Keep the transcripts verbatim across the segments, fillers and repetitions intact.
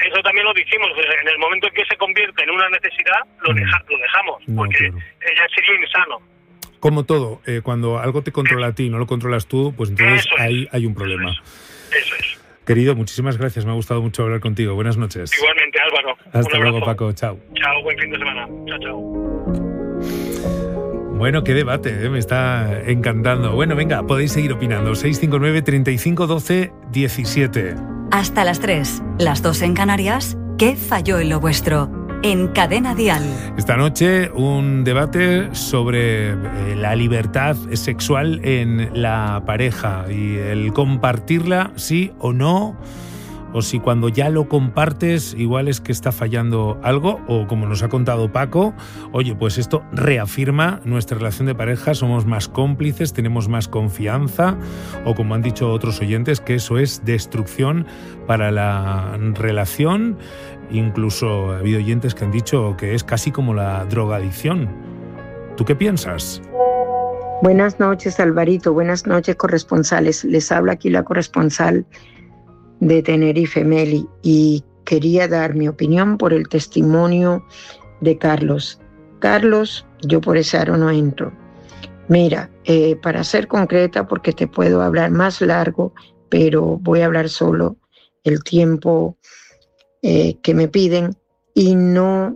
eso también lo dijimos, en el momento en que se convierte en una necesidad, lo, deja, lo dejamos, no, porque claro. ya sería insano. Como todo, eh, cuando algo te controla a ti y no lo controlas tú, pues entonces Eso es, ahí hay un problema. Eso es. Eso es. Querido, muchísimas gracias, me ha gustado mucho hablar contigo. Buenas noches. Igualmente, Álvaro. Hasta luego, Paco. Chao. Chao, buen fin de semana. Chao, chao. Bueno, qué debate, ¿eh? Me está encantando. Bueno, venga, podéis seguir opinando. seis cinco nueve, treinta y cinco, doce, diecisiete. Hasta las tres, las dos en Canarias. ¿Qué falló en lo vuestro? En Cadena Dial. Esta noche un debate sobre eh, la libertad sexual en la pareja y el compartirla, sí o no, o si cuando ya lo compartes igual es que está fallando algo, o como nos ha contado Paco, oye, pues esto reafirma nuestra relación de pareja, somos más cómplices, tenemos más confianza, o como han dicho otros oyentes, que eso es destrucción para la relación. Incluso ha habido oyentes que han dicho que es casi como la drogadicción. ¿Tú qué piensas? Buenas noches, Alvarito. Buenas noches, corresponsales. Les habla aquí la corresponsal de Tenerife, Meli, y quería dar mi opinión por el testimonio de Carlos. Carlos, yo por ese aro no entro. Mira, eh, para ser concreta, porque te puedo hablar más largo, pero voy a hablar solo el tiempo Eh, que me piden, y no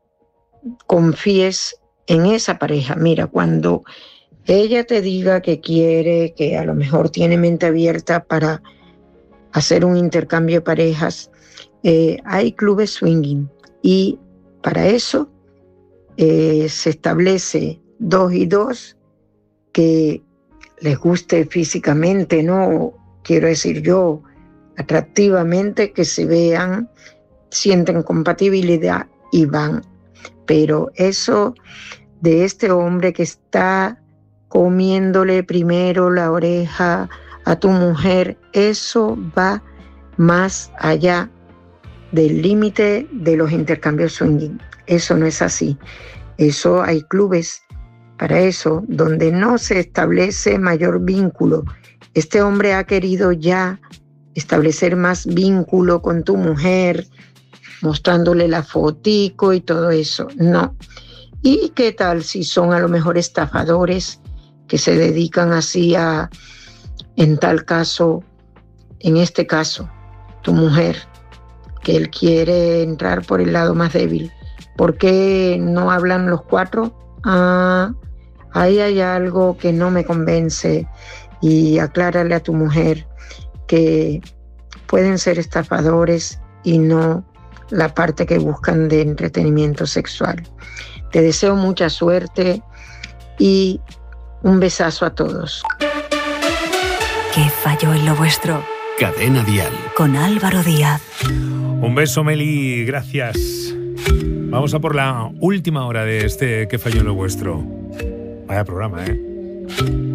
confíes en esa pareja. Mira, cuando ella te diga que quiere, que a lo mejor tiene mente abierta para hacer un intercambio de parejas, eh, hay clubes swinging, y para eso eh, se establece dos y dos que les guste físicamente, no quiero decir yo, atractivamente, que se vean, sienten compatibilidad y van. Pero eso de este hombre que está comiéndole primero la oreja a tu mujer, eso va más allá del límite de los intercambios swinging. Eso no es así. Eso hay clubes para eso, donde no se establece mayor vínculo. Este hombre ha querido ya establecer más vínculo con tu mujer, mostrándole la fotico y todo eso. No. ¿Y qué tal si son a lo mejor estafadores que se dedican así a, en tal caso, en este caso, tu mujer, que él quiere entrar por el lado más débil? ¿Por qué no hablan los cuatro? Ah, ahí hay algo que no me convence, y aclárale a tu mujer que pueden ser estafadores y no la parte que buscan de entretenimiento sexual. Te deseo mucha suerte y un besazo a todos. ¿Qué falló en lo vuestro? Cadena Dial. Con Álvaro Díaz. Un beso, Meli, gracias. Vamos a por la última hora de este ¿Qué falló en lo vuestro? Vaya programa, ¿eh?